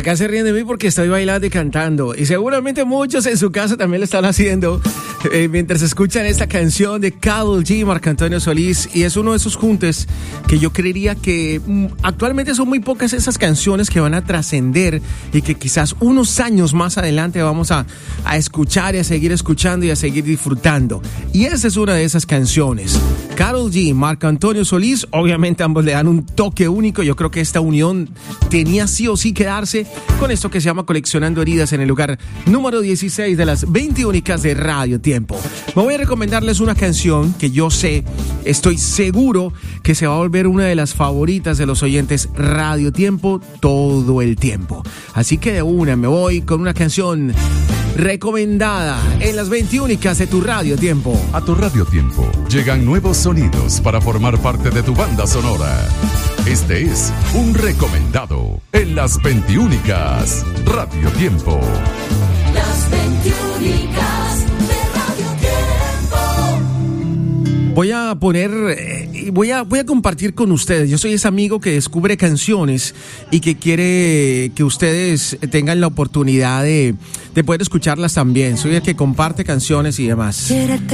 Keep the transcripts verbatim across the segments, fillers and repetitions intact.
Acá se ríen de mí porque estoy bailando y cantando. Y seguramente muchos en su casa también lo están haciendo eh, mientras escuchan esta canción de Karol G, Marco Antonio Solís. Y es uno de esos juntes que yo creería que mm, actualmente son muy pocas esas canciones que van a trascender y que quizás unos años más adelante vamos a, a escuchar y a seguir escuchando y a seguir disfrutando. Y esa es una de esas canciones. Karol G, Marco Antonio Solís, obviamente ambos le dan un toque único. Yo creo que esta unión tenía sí o sí que darse con esto que se llama Coleccionando Heridas en el lugar número dieciséis de las veinte únicas de Radio Tiempo. Me voy a recomendarles una canción que yo sé, estoy seguro que se va a volver una de las favoritas de los oyentes Radio Tiempo todo el tiempo. Así que de una me voy con una canción recomendada en las veinte únicas de tu Radio Tiempo. A tu Radio Tiempo llegan nuevos sonidos para formar parte de tu banda sonora. Este es un recomendado en las veinte únicas Radio Tiempo. Las veinte únicas de Radio Tiempo. Voy a poner, eh, voy a, voy a compartir con ustedes. Yo soy ese amigo que descubre canciones y que quiere que ustedes tengan la oportunidad de, de poder escucharlas también. Soy el que comparte canciones y demás.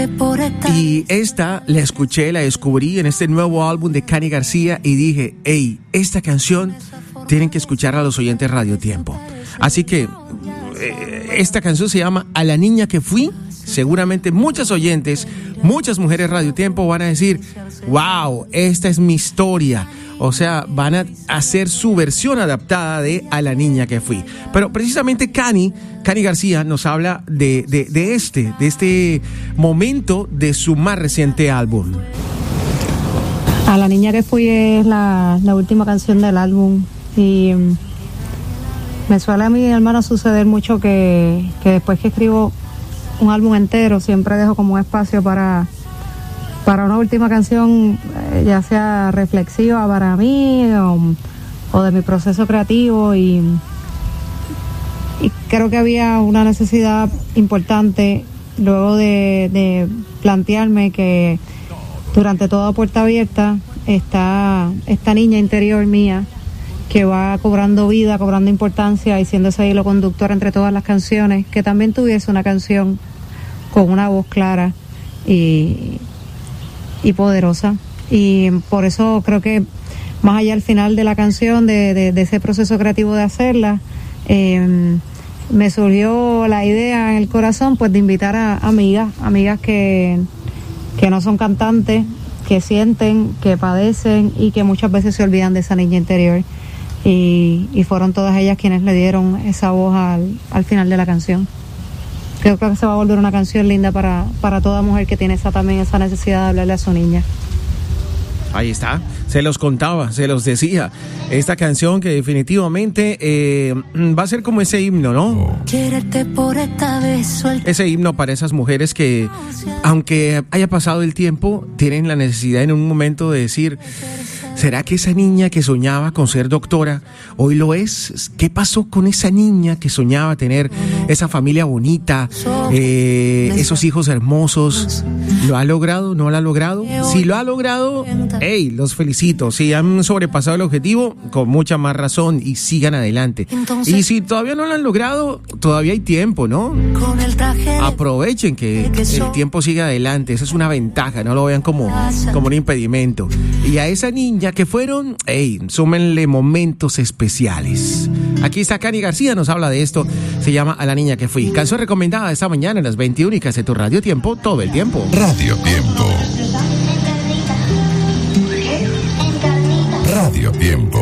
Y esta la escuché, la descubrí en este nuevo álbum de Cani García y dije, hey, esta canción tienen que escuchar a los oyentes Radio Tiempo. Así que eh, esta canción se llama A la niña que fui. Seguramente muchos oyentes, muchas mujeres Radio Tiempo van a decir, wow, esta es mi historia. O sea, van a hacer su versión adaptada de A la niña que fui. Pero precisamente Cani, Cani García nos habla de, de, de este, de este momento de su más reciente álbum. A la niña que fui es la, la última canción del álbum y me suele a mí, hermano, suceder mucho que, que después que escribo un álbum entero siempre dejo como un espacio para, para una última canción, eh, ya sea reflexiva para mí o, o de mi proceso creativo y, y creo que había una necesidad importante luego de, de plantearme que durante toda Puerta Abierta está esta niña interior mía que va cobrando vida, cobrando importancia y siendo ese hilo conductor entre todas las canciones, que también tuviese una canción con una voz clara y, y poderosa. Y por eso creo que más allá al final de la canción, de, de, de ese proceso creativo de hacerla, eh, me surgió la idea en el corazón pues de invitar a amigas, amigas que, que no son cantantes, que sienten, que padecen y que muchas veces se olvidan de esa niña interior. Y, y fueron todas ellas quienes le dieron esa voz al, al final de la canción. Creo que se va a volver una canción linda para, para toda mujer que tiene esa, también esa necesidad de hablarle a su niña. Ahí está, se los contaba, se los decía. Esta canción que definitivamente eh, va a ser como ese himno, ¿no? Por esta vez, ese himno para esas mujeres que, aunque haya pasado el tiempo, tienen la necesidad en un momento de decir, ¿será que esa niña que soñaba con ser doctora hoy lo es? ¿Qué pasó con esa niña que soñaba tener esa familia bonita, eh, esos hijos hermosos? ¿Lo ha logrado? ¿No lo ha logrado? Si lo ha logrado, hey, los felicito. Si han sobrepasado el objetivo, con mucha más razón y sigan adelante. Y si todavía no lo han logrado, todavía hay tiempo, ¿no? Aprovechen que el tiempo siga adelante. Esa es una ventaja, no lo vean como, como un impedimento. Y a esa niña que fueron, hey, súmenle momentos especiales. Aquí está Cani García, nos habla de esto. Se llama A la niña que fui. Canción recomendada esta mañana en las veinte únicas de tu Radio Tiempo, todo el tiempo. Radio Tiempo. Radio Tiempo.